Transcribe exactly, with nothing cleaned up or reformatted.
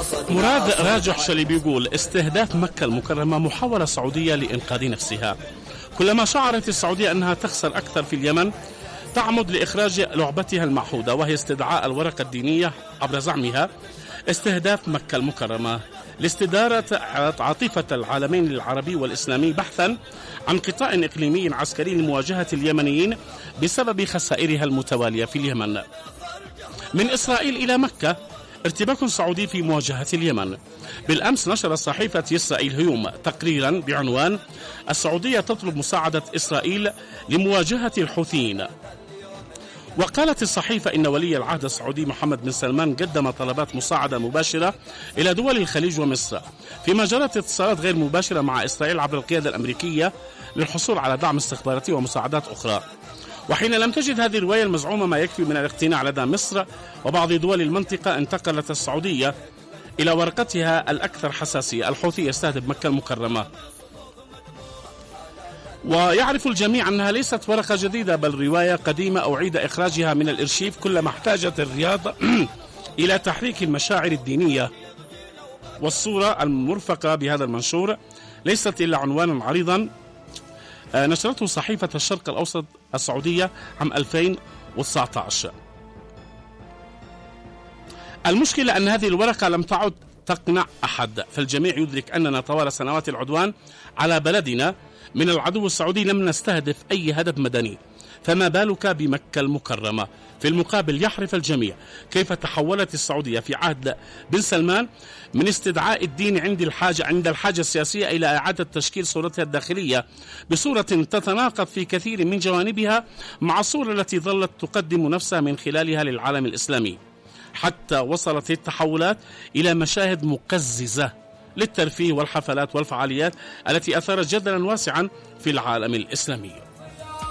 مراد راجح شلي بيقول استهداف مكة المكرمة محاولة سعودية لإنقاذ نفسها. كلما شعرت السعودية أنها تخسر أكثر في اليمن تعمد لإخراج لعبتها المعهودة، وهي استدعاء الورقة الدينية عبر زعمها استهداف مكة المكرمة لاستدارة عاطفة العالمين العربي والإسلامي بحثا عن قطاع إقليمي عسكري لمواجهة اليمنيين بسبب خسائرها المتوالية في اليمن. من إسرائيل إلى مكة ارتباك سعودي في مواجهة اليمن. بالأمس نشرت صحيفة إسرائيل هيوم تقريرا بعنوان السعودية تطلب مساعدة إسرائيل لمواجهة الحوثيين. وقالت الصحيفة إن ولي العهد السعودي محمد بن سلمان قدم طلبات مساعدة مباشرة إلى دول الخليج ومصر، فيما جرت اتصالات غير مباشرة مع إسرائيل عبر القيادة الأمريكية للحصول على دعم استخباراتي ومساعدات أخرى. وحين لم تجد هذه الرواية المزعومة ما يكفي من الاقتناع لدى مصر وبعض دول المنطقة، انتقلت السعودية إلى ورقتها الأكثر حساسية: الحوثي يستهدف مكة المكرمة. ويعرف الجميع أنها ليست ورقة جديدة بل رواية قديمة أعيد إخراجها من الإرشيف كلما احتاجت الرياضة إلى تحريك المشاعر الدينية. والصورة المرفقة بهذا المنشور ليست إلا عنوانا عريضا نشرته صحيفة الشرق الأوسط السعودية عام ألفين وتسعة عشر. المشكلة أن هذه الورقة لم تعد تقنع أحد، فالجميع يدرك أننا طوال سنوات العدوان على بلدنا من العدو السعودي لم نستهدف أي هدف مدني، فما بالك بمكة المكرمة؟ في المقابل يحرف الجميع كيف تحولت السعودية في عهد بن سلمان من استدعاء الدين عند الحاجة عند الحاجة السياسية إلى إعادة تشكيل صورتها الداخلية بصورة تتناقض في كثير من جوانبها مع الصورة التي ظلت تقدم نفسها من خلالها للعالم الإسلامي، حتى وصلت التحولات إلى مشاهد مقززة للترفيه والحفلات والفعاليات التي أثارت جدلا واسعا في العالم الإسلامي.